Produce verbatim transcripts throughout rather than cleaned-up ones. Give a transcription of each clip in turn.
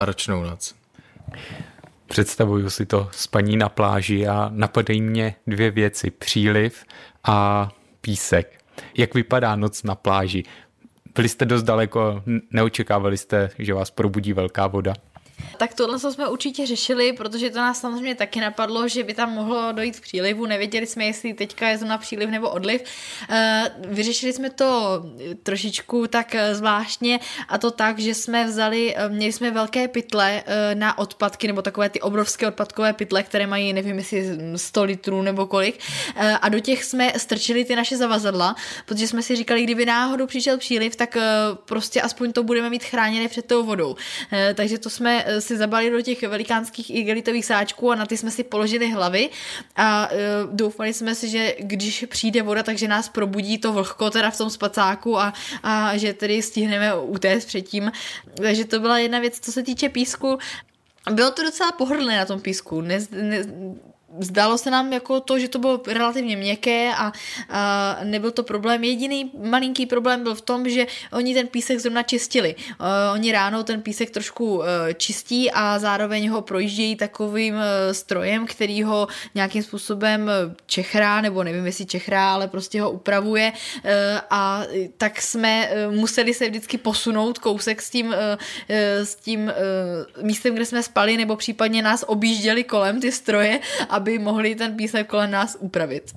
náročnou noc. Představuju si to spaní na pláži a napadají mě dvě věci, příliv a písek. Jak vypadá noc na pláži? Byli jste dost daleko, neočekávali jste, že vás probudí velká voda? Tak tohle jsme určitě řešili, protože to nás samozřejmě taky napadlo, že by tam mohlo dojít k přílivu. Nevěděli jsme, jestli teďka je zrovna příliv nebo odliv. Vyřešili jsme to trošičku tak zvláštně, a to tak, že jsme vzali, měli jsme velké pytle na odpadky, nebo takové ty obrovské odpadkové pytle, které mají, nevím, jestli sto litrů nebo kolik, a do těch jsme strčili ty naše zavazadla, protože jsme si říkali, kdyby náhodou přišel příliv, tak prostě aspoň to budeme mít chráněné před tou vodou. Takže to jsme si zabalili do těch velikánských igelitových sáčků a na ty jsme si položili hlavy a uh, doufali jsme si, že když přijde voda, takže nás probudí to vlhko teda v tom spacáku a, a že tedy stihneme utéct předtím. Takže to byla jedna věc, co se týče písku. Bylo to docela pohodlné na tom písku. Ne, ne, Zdálo se nám jako to, že to bylo relativně měkké a, a nebyl to problém. Jediný malinký problém byl v tom, že oni ten písek zrovna čistili. Uh, oni ráno ten písek trošku uh, čistí a zároveň ho projíždějí takovým uh, strojem, který ho nějakým způsobem čechrá, nebo nevím, jestli čechrá, ale prostě ho upravuje uh, a tak jsme uh, museli se vždycky posunout kousek s tím, uh, s tím uh, místem, kde jsme spali, nebo případně nás objížděli kolem ty stroje, a aby mohli ten písek kolem nás upravit.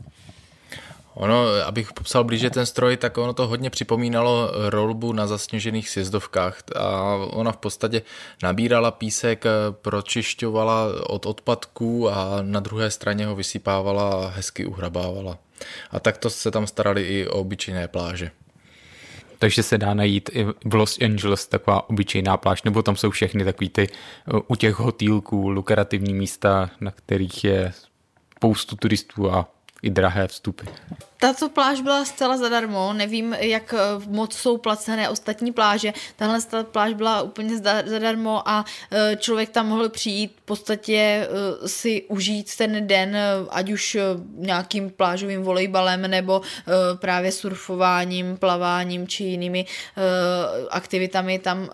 Ono, abych popsal blíže ten stroj, tak ono to hodně připomínalo rolbu na zasněžených sjezdovkách a ona v podstatě nabírala písek, pročišťovala od odpadků a na druhé straně ho vysypávala a hezky uhrabávala. A takto se tam starali i o obyčejné pláže. Takže se dá najít i v Los Angeles taková obyčejná pláž, nebo tam jsou všechny takový ty u těch hotýlků, lukrativní místa, na kterých je spoustu turistů a i drahé vstupy. Tato pláž byla zcela zadarmo, nevím, jak moc jsou placené ostatní pláže. Tahle pláž byla úplně zadarmo a člověk tam mohl přijít v podstatě si užít ten den, ať už nějakým plážovým volejbalem nebo právě surfováním, plaváním či jinými aktivitami tam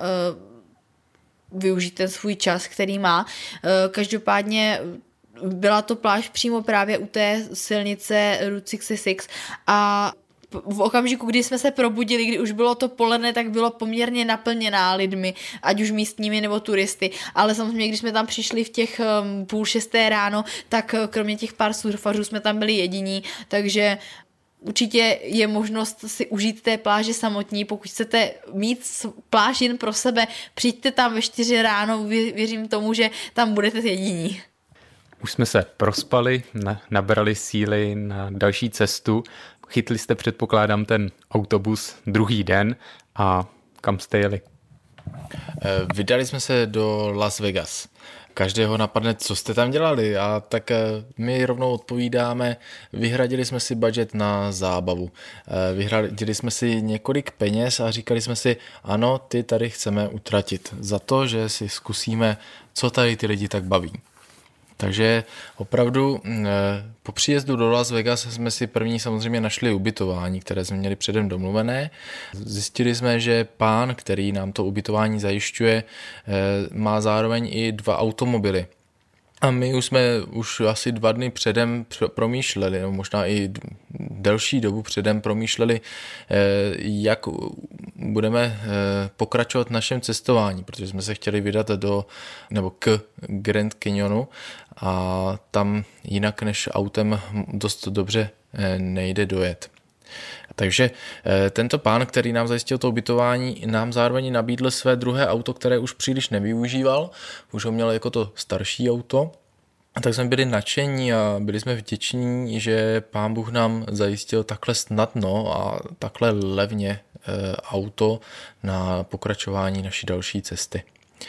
využít ten svůj čas, který má. Každopádně byla to pláž přímo právě u té silnice Route šedesát šest a v okamžiku, kdy jsme se probudili, kdy už bylo to poledne, tak bylo poměrně naplněná lidmi, ať už místními nebo turisty, ale samozřejmě, když jsme tam přišli v těch um, půl šesté ráno, tak kromě těch pár surfařů jsme tam byli jediní, takže určitě je možnost si užít té pláže samotní, pokud chcete mít pláž jen pro sebe, přijďte tam ve čtyři ráno, věřím tomu, že tam budete jediní. Už jsme se prospali, nabrali síly na další cestu. Chytli jste, předpokládám, ten autobus druhý den a kam jste jeli? Vydali jsme se do Las Vegas. Každého napadne, co jste tam dělali, a tak my rovnou odpovídáme, vyhradili jsme si budget na zábavu. Vyhradili jsme si několik peněz a říkali jsme si, ano, ty tady chceme utratit za to, že si zkusíme, co tady ty lidi tak baví. Takže opravdu po příjezdu do Las Vegas jsme si první samozřejmě našli ubytování, které jsme měli předem domluvené. Zjistili jsme, že pán, který nám to ubytování zajišťuje, má zároveň i dva automobily. A my už jsme už asi dva dny předem promýšleli, nebo možná i delší dobu předem promýšleli, jak budeme pokračovat v našem cestování, protože jsme se chtěli vydat do, nebo k Grand Canyonu a tam jinak než autem dost dobře nejde dojet. Takže tento pán, který nám zajistil to ubytování, nám zároveň nabídl své druhé auto, které už příliš nevyužíval, už ho měl jako to starší auto. A tak jsme byli nadšení a byli jsme vděční, že pán Bůh nám zajistil takhle snadno a takhle levně auto na pokračování naší další cesty.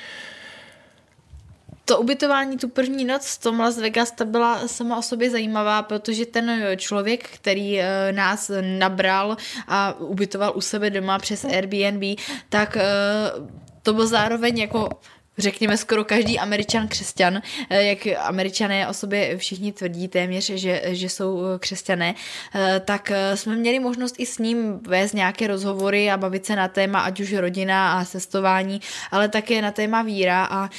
To ubytování tu první noc v tom Las Vegas, ta byla sama o sobě zajímavá, protože ten člověk, který nás nabral a ubytoval u sebe doma přes Airbnb, tak to byl zároveň jako řekněme skoro každý Američan křesťan, jak Američané o sobě všichni tvrdí téměř, že, že jsou křesťané, tak jsme měli možnost i s ním vést nějaké rozhovory a bavit se na téma ať už rodina a cestování, ale také na téma víra a